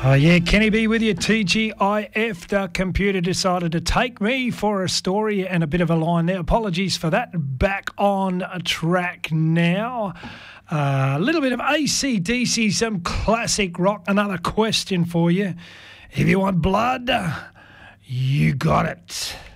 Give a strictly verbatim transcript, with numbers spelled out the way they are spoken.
Oh, yeah, Kenny B with you, T G I F. The computer decided to take me for a story and a bit of a line there. Apologies for that. Back on track now. Uh, a little bit of A C D C, some classic rock. Another question for you. If you want blood, you got it.